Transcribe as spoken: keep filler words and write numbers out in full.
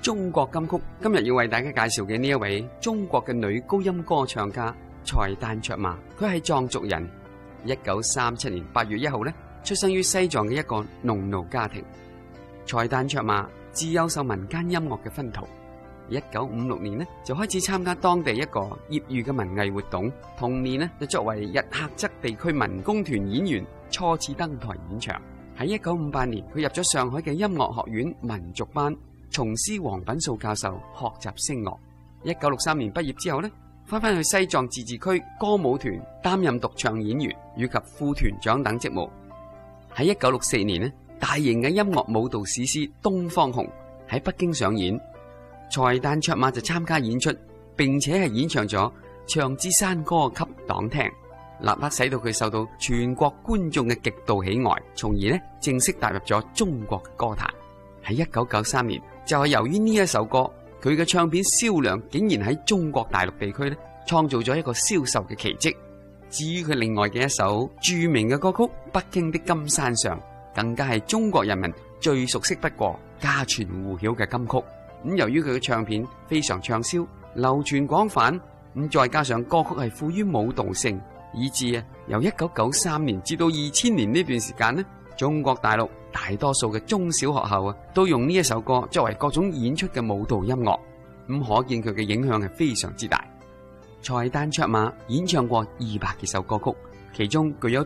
中國金曲，今日要為大家介紹嘅呢一位中國嘅女高音歌唱家蔡丹卓瑪，佢係藏族人。一九三七年八月一號呢，出生於西藏嘅一個農奴家庭。蔡丹卓瑪自幼受民間音樂嘅熏陶，一九五六年呢就開始參加當地一個業餘嘅文藝活動。同年呢就作為日喀則地區民工團演員初次登台演唱。喺一九五八年，佢入咗上海嘅音樂學院民族班，從師黃品素教授學習聲樂。一九六三年畢業之後呢，翻返去西藏自治區歌舞團擔任獨唱演員以及副團長等職務。喺一九六四年呢，大型嘅音樂舞蹈史詩《東方紅》喺北京上演，蔡丹卓瑪就參加演出，並且係演唱咗《長之山歌》給黨聽，立刻使到佢受到全國觀眾嘅極度喜愛，從而呢正式踏入咗中國嘅歌壇。喺一九九三年，就係由於呢一首歌，佢嘅唱片銷量竟然喺中國大陸地區呢創造咗一個銷售嘅奇蹟。至於佢另外嘅一首著名嘅歌曲《北京的金山上》，更加係中國人民最熟悉不過、家傳戶曉嘅金曲。咁由於佢嘅唱片非常暢銷、流傳廣泛，咁再加上歌曲係富於舞蹈性，以致啊由一九九三年至到二千年呢段時間呢，中國大陸大多數嘅中小學校啊都用呢一首歌作為各種演出嘅舞蹈音樂，咁可見佢嘅影響係非常之大。蔡丹卓瑪演唱過二百幾首歌曲，其中具有